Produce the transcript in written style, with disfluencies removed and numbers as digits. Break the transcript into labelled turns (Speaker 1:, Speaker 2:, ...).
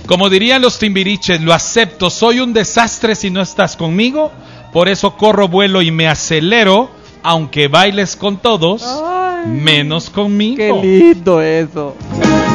Speaker 1: Como dirían los timbiriches, lo acepto, soy un desastre si no estás conmigo, por eso corro, vuelo y me acelero, aunque bailes con todos, menos conmigo.
Speaker 2: Qué lindo eso.